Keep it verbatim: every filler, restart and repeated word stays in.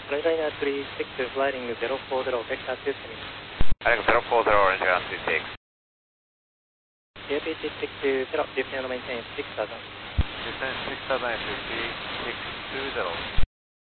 Frontliner three six, flying zero four zero, vector two seven. Flying zero four zero, orange ground two six. U P T six two zero, descend maintain six thousand. Descend six thousand, F P six two zero.